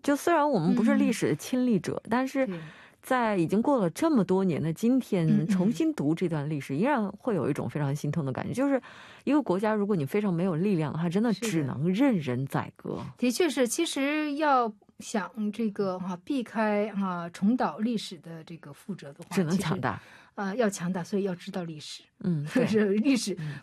就虽然我们不是历史的亲历者，但是在已经过了这么多年的今天，重新读这段历史，依然会有一种非常心痛的感觉。就是一个国家，如果你非常没有力量的话，真的只能任人宰割。的确是，其实要想这个避开重蹈历史的这个覆辙的话，只能强大。要强大，所以要知道历史。是历史